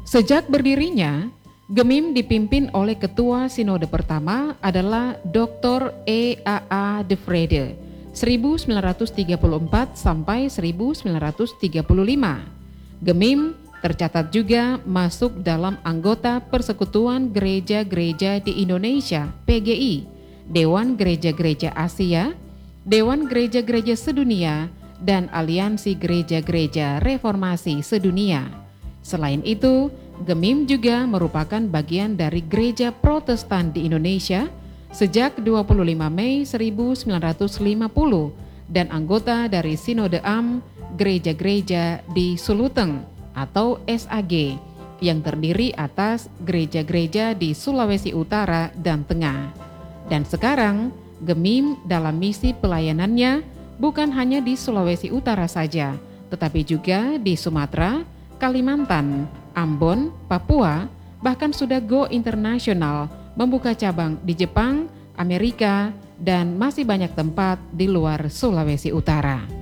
Sejak berdirinya, Gemim dipimpin oleh Ketua Sinode pertama adalah Dr. E.A.A. de Vrede 1934 sampai 1935. Gemim tercatat juga masuk dalam anggota Persekutuan Gereja-Gereja di Indonesia (PGI), Dewan Gereja-Gereja Asia, Dewan Gereja-Gereja Sedunia, dan Aliansi Gereja-Gereja Reformasi Sedunia. Selain itu, Gemim juga merupakan bagian dari Gereja Protestan di Indonesia sejak 25 Mei 1950 dan anggota dari Sinode Am Gereja-Gereja di Suluteng atau SAG yang terdiri atas gereja-gereja di Sulawesi Utara dan Tengah. Dan sekarang, Gemim dalam misi pelayanannya bukan hanya di Sulawesi Utara saja, tetapi juga di Sumatera, Kalimantan, Ambon, Papua, bahkan sudah go internasional, membuka cabang di Jepang, Amerika, dan masih banyak tempat di luar Sulawesi Utara.